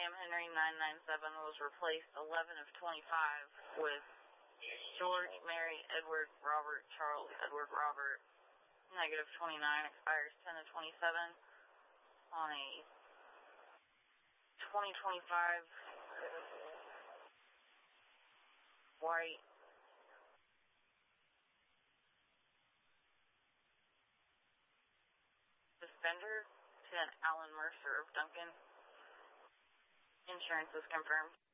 Sam Henry 997 was replaced 11 of 25 with George, Mary, Edward, Robert, Charles, Edward, Robert. Negative 29 expires 10 of 27 on a 2025 white suspender to an Alan Mercer of Duncan. Insurance is confirmed.